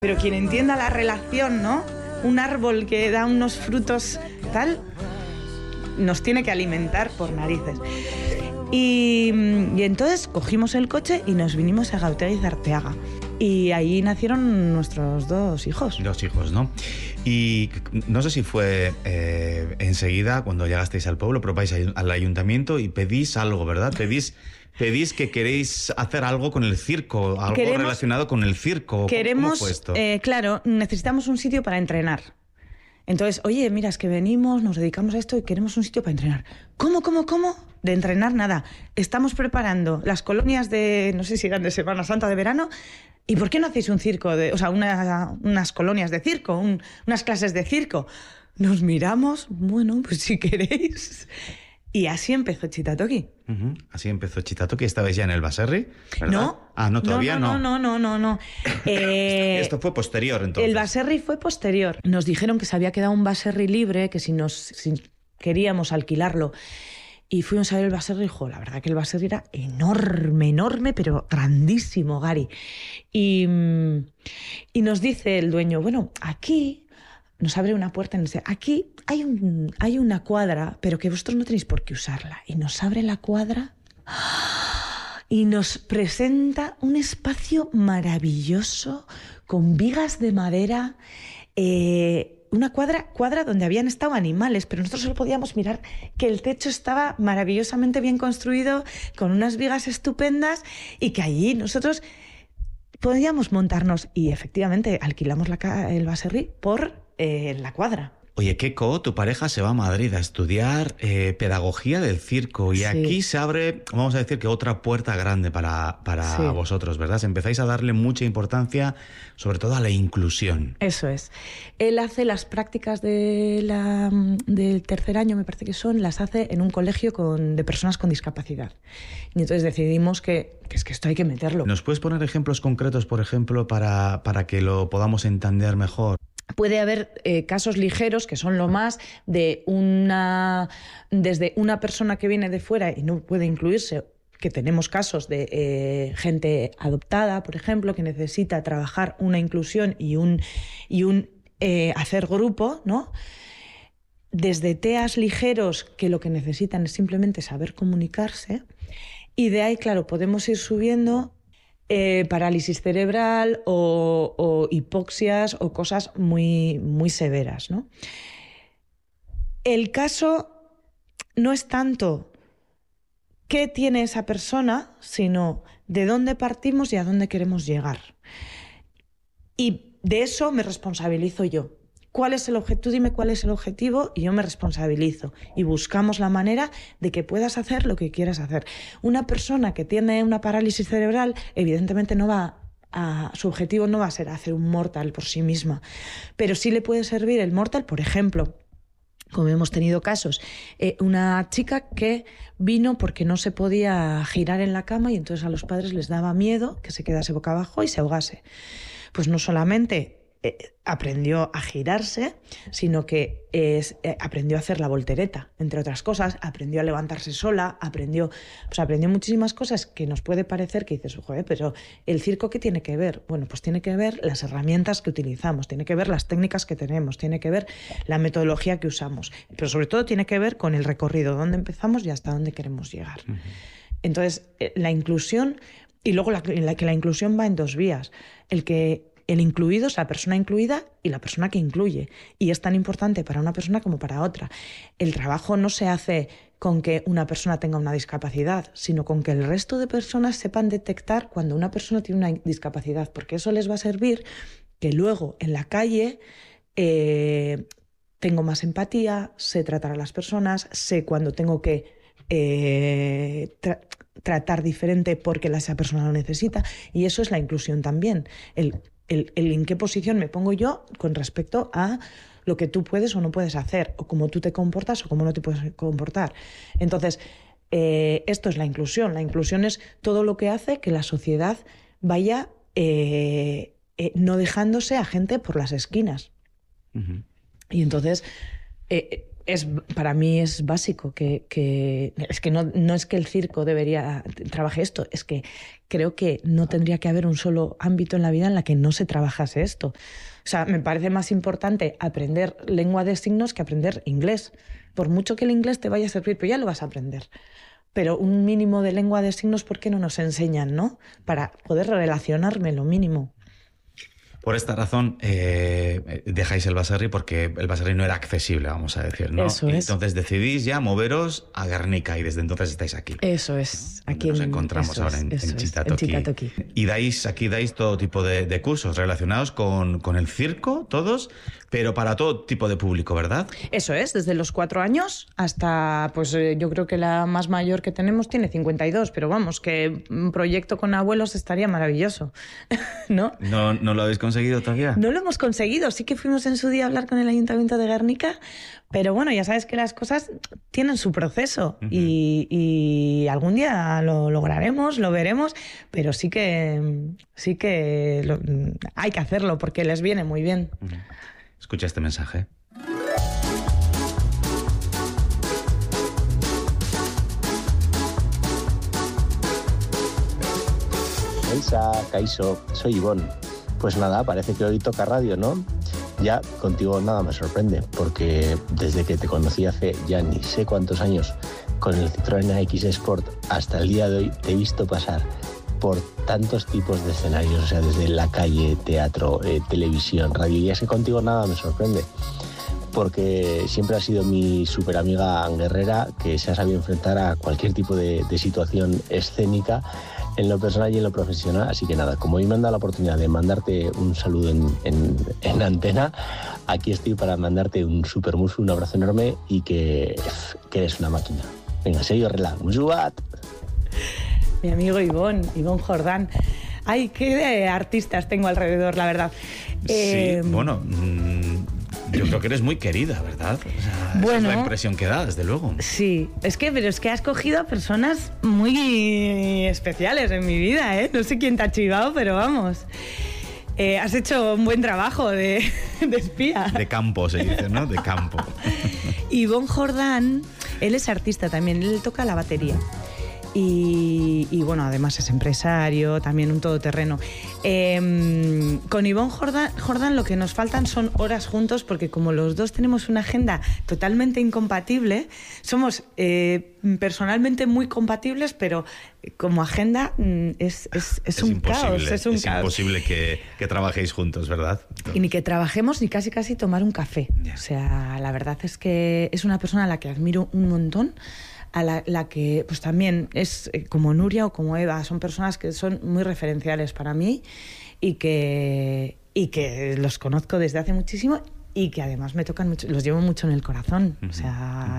Pero quien entienda la relación, ¿no? Un árbol que da unos frutos tal, nos tiene que alimentar por narices. Y entonces cogimos el coche y nos vinimos a Gautega y Zarteaga. Y ahí nacieron nuestros 2 hijos. 2 hijos, ¿no? Y no sé si fue enseguida cuando llegasteis al pueblo, pero vais al ayuntamiento y pedís algo, ¿verdad? Pedís que queréis hacer algo con el circo, algo relacionado con el circo. Queremos, ¿Cómo fue esto? Claro, necesitamos un sitio para entrenar. Entonces, oye, mira, es que venimos, nos dedicamos a esto y queremos un sitio para entrenar. ¿Cómo? De entrenar nada. Estamos preparando las colonias de, no sé si eran de Semana Santa, de verano. ¿Y por qué no hacéis un circo? Unas colonias de circo, unas clases de circo. Nos miramos, bueno, pues si queréis. Y así empezó Chitatoki. Así empezó Chitatoki. ¿Estabais ya en el baserri, verdad? No. No, todavía no. No. Esto fue posterior, entonces. El baserri fue posterior. Nos dijeron que se había quedado un baserri libre, que si queríamos alquilarlo. Y fuimos a ver el baserri, la verdad que el baserri era enorme, pero grandísimo, Gary. Y nos dice el dueño, bueno, aquí nos abre una puerta y nos dice, aquí hay una cuadra, pero que vosotros no tenéis por qué usarla. Y nos abre la cuadra y nos presenta un espacio maravilloso con vigas de madera, una cuadra donde habían estado animales, pero nosotros solo podíamos mirar que el techo estaba maravillosamente bien construido, con unas vigas estupendas, y que allí nosotros podíamos montarnos. Y efectivamente alquilamos el baserri por la cuadra. Oye, Keiko, tu pareja se va a Madrid a estudiar pedagogía del circo y sí. Aquí se abre, vamos a decir que otra puerta grande para sí. Vosotros, ¿verdad? Empezáis a darle mucha importancia, sobre todo a la inclusión. Eso es. Él hace las prácticas del 3er año, me parece que son, las hace en un colegio de personas con discapacidad. Y entonces decidimos que esto hay que meterlo. ¿Nos puedes poner ejemplos concretos, por ejemplo, para que lo podamos entender mejor? Puede haber casos ligeros, que son lo más, desde una persona que viene de fuera y no puede incluirse, que tenemos casos de gente adoptada, por ejemplo, que necesita trabajar una inclusión y un hacer grupo, ¿no? Desde TEAs ligeros que lo que necesitan es simplemente saber comunicarse, y de ahí, claro, podemos ir subiendo parálisis cerebral o hipoxias o cosas muy, muy severas, ¿no? El caso no es tanto qué tiene esa persona, sino de dónde partimos y a dónde queremos llegar. Y de eso me responsabilizo yo. ¿Cuál es el objetivo? Tú dime cuál es el objetivo y yo me responsabilizo. Y buscamos la manera de que puedas hacer lo que quieras hacer. Una persona que tiene una parálisis cerebral, evidentemente su objetivo no va a ser hacer un mortal por sí misma. Pero sí le puede servir el mortal, por ejemplo, como hemos tenido casos, una chica que vino porque no se podía girar en la cama y entonces a los padres les daba miedo que se quedase boca abajo y se ahogase. Pues no solamente aprendió a girarse, sino que aprendió a hacer la voltereta, entre otras cosas, aprendió a levantarse sola, aprendió muchísimas cosas que nos puede parecer que dices, joder, pero ¿el circo qué tiene que ver? Bueno, pues tiene que ver las herramientas que utilizamos, tiene que ver las técnicas que tenemos, tiene que ver la metodología que usamos, pero sobre todo tiene que ver con el recorrido, dónde empezamos y hasta dónde queremos llegar. Uh-huh. Entonces, la inclusión, y luego que la inclusión va en 2 vías, el incluido es la persona incluida y la persona que incluye. Y es tan importante para una persona como para otra. El trabajo no se hace con que una persona tenga una discapacidad, sino con que el resto de personas sepan detectar cuando una persona tiene una discapacidad, porque eso les va a servir que luego en la calle tengo más empatía, sé tratar a las personas, sé cuando tengo que tratar diferente porque esa persona lo necesita. Y eso es la inclusión también. El en qué posición me pongo yo con respecto a lo que tú puedes o no puedes hacer, o cómo tú te comportas o cómo no te puedes comportar. Entonces, esto es la inclusión. La inclusión es todo lo que hace que la sociedad vaya no dejándose a gente por las esquinas. Uh-huh. Y entonces, para mí es básico que es que no es que el circo trabaje esto, es que creo que no tendría que haber un solo ámbito en la vida en la que no se trabajase esto. O sea, me parece más importante aprender lengua de signos que aprender inglés. Por mucho que el inglés te vaya a servir, pero ya lo vas a aprender. Pero un mínimo de lengua de signos, ¿por qué no nos enseñan, no? Para poder relacionarme, lo mínimo. Por esta razón dejáis el Baserri porque el Baserri no era accesible, vamos a decir, ¿no? Eso es. Entonces decidís ya moveros a Guernica y desde entonces estáis aquí. Eso es. ¿No? Aquí nos encontramos ahora en Chitatoki. Y aquí dais todo tipo de cursos relacionados con el circo, todos, pero para todo tipo de público, ¿verdad? Eso es, desde los 4 años hasta, pues yo creo que la más mayor que tenemos tiene 52, pero vamos, que un proyecto con abuelos estaría maravilloso, ¿no? ¿No lo habéis conseguido todavía? No lo hemos conseguido, sí que fuimos en su día a hablar con el Ayuntamiento de Guernica, pero bueno, ya sabes que las cosas tienen su proceso y algún día lo lograremos, lo veremos, pero sí que hay que hacerlo porque les viene muy bien. Escucha este mensaje. Elsa, Kaiso, soy Ivonne. Pues nada, parece que hoy toca radio, ¿no? Ya contigo nada me sorprende, porque desde que te conocí hace ya ni sé cuántos años con el Citroën AX Sport hasta el día de hoy te he visto pasar por tantos tipos de escenarios, o sea, desde la calle, teatro, televisión, radio, y es que contigo nada me sorprende, porque siempre has sido mi súper amiga guerrera que se ha sabido enfrentar a cualquier tipo de situación escénica en lo personal y en lo profesional. Así que nada, como hoy me han dado la oportunidad de mandarte un saludo en antena, aquí estoy para mandarte un super musu, un abrazo enorme y que eres una máquina. Venga, serio, rela, musuat. Mi amigo Ivonne Jordán. Ay, qué artistas tengo alrededor, la verdad. Sí, bueno, yo creo que eres muy querida, ¿verdad? O sea, esa es la impresión que da, desde luego. Sí, pero es que has cogido a personas muy especiales en mi vida, ¿eh? No sé quién te ha chivado, pero vamos. Has hecho un buen trabajo de espía. De campo, se dice, ¿no? De campo. Ivonne Jordán, él es artista también, él toca la batería. Y bueno, además es empresario, también un todoterreno. Con Ivonne Jordán lo que nos faltan son horas juntos, porque como los dos tenemos una agenda totalmente incompatible, somos personalmente muy compatibles, pero como agenda es un caos. Es imposible que trabajéis juntos, ¿verdad? Y ni que trabajemos ni casi tomar un café. Yeah. O sea, la verdad es que es una persona a la que admiro un montón, a la que pues también es como Nuria o como Eva, son personas que son muy referenciales para mí y que los conozco desde hace muchísimo y que además me tocan mucho, los llevo mucho en el corazón. O sea,